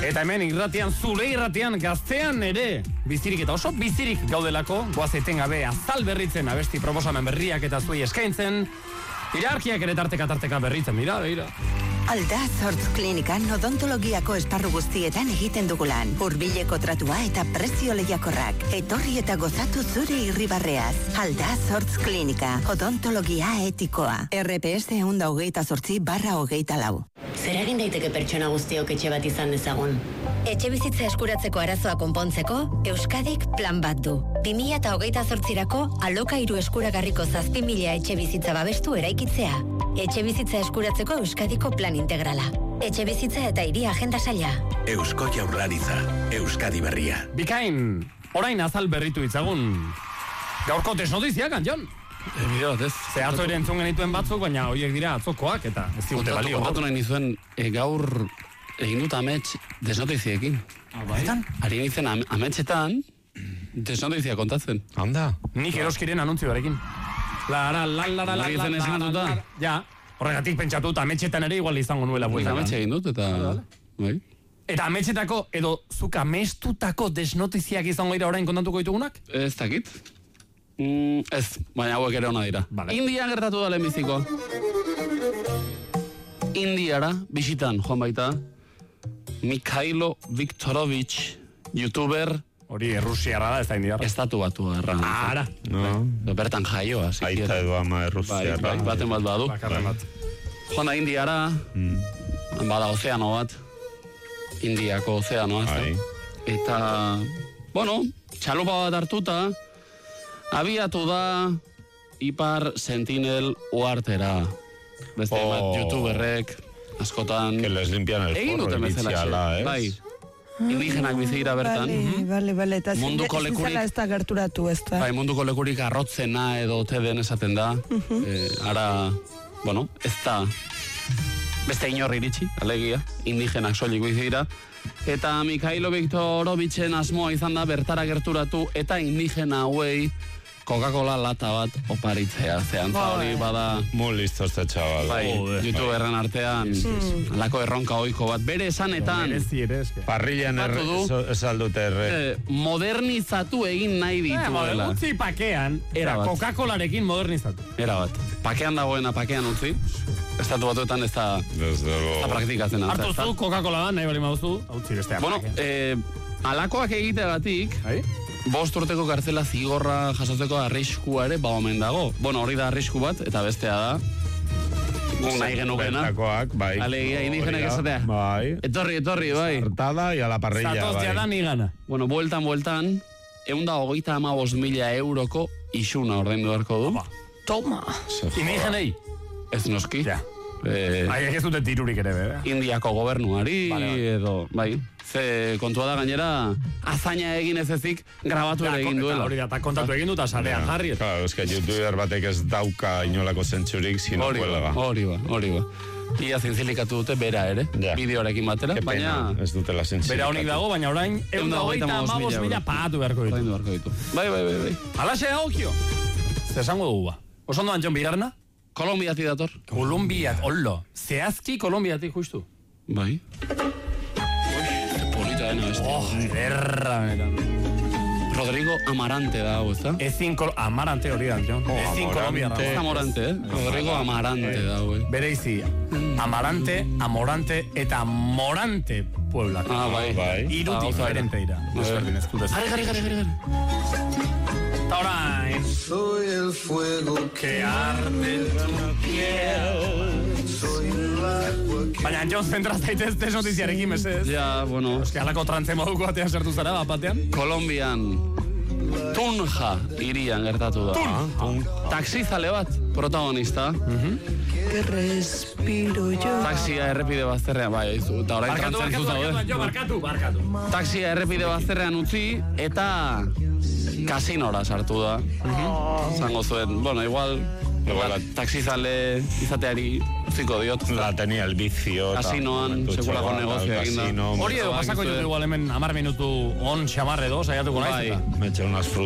Eta hemen irratian, zure irratian, Gaztean ere bizirik eta oso bizirik gaudelako, goaz etengabe azal berritzen abesti proposamen berriak eta zuei eskaintzen, hierarkiak ere tarteka berritzen, dira. Aldaz Hortz Klinikan odontologiako esparru guztietan egiten dugulan. Hurbileko tratua eta prezio lehiakorrak. Etorri eta gozatu zure irribarreaz. Aldaz Hortz Klinika, odontologia etikoa. RPS 128/24. Zer egin daiteke pertsona guztiok etxe bat izan dezagun? Etxe bizitza eskuratzeko arazoa konpontzeko, Euskadik plan bat du. 2028rako alokairu eskuragarriko 7.000 etxe bizitza babestu eraikitzea. Etxe bizitza eskuratzeko Euskadiko plan integrala. Etxe bizitza eta hiri agenda saila. Eusko Jaurlaritza, Euskadi berria. Bikain, orain azal berritu itzagun. Gaurko desnotiziak, Anjon? Bideo bat ez. Ze atzo ere entzun genituen batzuk, baina horiek dira atzokoak eta ez digute balio. Kontatu nahi nizuen, gaur egin dut amets desnotiziekin. Baitan? Ari nintzen ametsetan desnotizia kontatzen. Handa? Nik eroskiren anuntzioarekin. Hori izen ezin duta? Ja, horregatik pentsatu eta ametsetan ere igual izango nuela bueltan. Nik ametxe egin dut eta... Bai. Eta ametsetako edo zuk amestutako desnotiziak izango dira orain kontatuko ditugunak? Ez dakit. Ez, baina hauek ere ona dira. Vale. India gertatu da lehenbiziko. Indiara, bisitan, joan baita, Mikhailo Viktorovich, youtuber, hori Errusiara da, ez da indiarra. estatu batu erran. Ara. No. Bertan jaioa. Aita edo ama Errusiara. Bai, baten bat badu. Bakarren bat. Joan da Indiara, bada ozeano bat, Indiako ozeanoa. Bai. Eta, bueno, txalupa bat hartuta, abiatu da Ipar Sentinel uartera. Beste bat youtuberrek, askotan... Que les limpian el egin forro duten bezala, ez? Bai. Indigenak bizira bertan. Bale, eta Munduko lekurik- zela ez da gerturatu, ez da. Bai, munduko lekurik arrotzena edo ote den esaten da. Ara, bueno, ez da beste inor iritsi, alegia, indigenak soilik bizira. Eta Mikhailo Viktorovichen asmoa izan da bertara gerturatu eta indigena hauei Coca-Cola lata bat oparitzea. Zeantza hori bada... Muy listo este chaval. Bai, youtuberren artean, alako erronka ohiko bat. Bere esanetan, Merezi ere, eske. Parrillan Batu esaldute erre. modernizatu egin nahi dituela. Utzi pakean, Era bat. Coca-Colarekin modernizatu. Era bat. Pakean dagoena pakean utzi. Estatu batuetan ez da praktikatzen. Hartu zu Coca-Cola bat, nahi bali mauzu, utzi bestean. Bueno, alakoak egiteagatik, 5 urteko kartzela zigorra jasotzeko arriskua ere omen dago. Bueno, hori da arrisku bat, eta bestea da guk nahi genukena. Bertakoak, bai. Alegia, indigenak esatea. Bai. Etorri, bai. Hartada y a la parrilla, Zatoz bai. da ni gana. Bueno, bueltan, 135.000 euroko isuna ordaindu beharko du. Toma. Indigenei. Ez noski. Ja. Aiek ez dute tirurik ere, bera. Indiako gobernuari, Vale. edo, bai. Ze kontua da gainera, azaina egin ez ezik grabatu ere egin duela. Hori da, eta kontatu egin dut, sarean jarri. Claro, es que youtuber batek ez dauka inolako zentsurik, sino huelga. Hori ba. Ia zintzilikatu dute bera ere, Ja. bideoarekin batera, Ke pena, baina... ez dutela zentsurik. Bera honik dago, baina orain 135.000 pagatu beharko ditu. Ordaindu beharko ditu. Bai. Alaxe dagokio. Zer esango dugu ba. Oso ondo Antxon bigarna? Kolombiatik dator. Kolombiat, hollo. Zehazki Kolombiatik justu. Bai. Polita dena beste. Berra, benetan. Rodrigo Amarante da hau, ezta? Amarante hori da, Antxon. Ezin Kolombiarra. Ez Amorante, Rodrigo Amarante da hau. Bere izi, Amarante, Amorante eta Morante Puebla. Bai. Hiru Gauza diferente dira. Desberdin ez dut ez. Gari. Eta orain. Soy el fuego Que arde en tu piel. Baina, Antxon, zentraz daitez desnotiziarekin, mesez. Ja, bueno. Eski alako trantze moduko batean sartu zara, batean. Kolombian Tunja irian gertatu da. Taxizale bat, protagonista. Que respiro yo. Taxia errepide bazterrean, bai, eta orain trantzen zuzaude. Barkatu. Taxia errepide bazterrean utzi, eta kasinora sartu da. Zango zuen, bueno, igual taxizale izateari utziko diot. La tenía el vicio. Kasinoan, sekulako negozio egin da. Hori edo, pasako jutu igual hemen 10 minutu on xamar edo, saiatuko naiz. Bai. Me eché unas frutas.